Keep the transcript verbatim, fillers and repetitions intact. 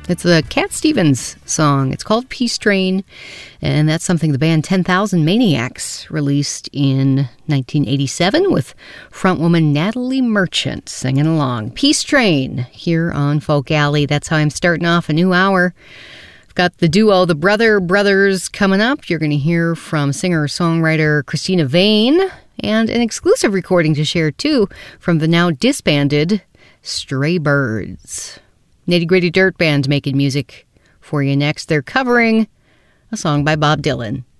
It's a Cat Stevens song. It's called Peace Train, and that's something the band ten thousand Maniacs released in nineteen eighty-seven with frontwoman Natalie Merchant singing along. Peace Train here on Folk Alley. That's how I'm starting off a new hour. I've got the duo, the Brother Brothers, coming up. You're going to hear from singer-songwriter Christina Vane, and an exclusive recording to share, too, from the now disbanded Stray Birds. Nitty Gritty Dirt Band making music for you next. They're covering a song by Bob Dylan.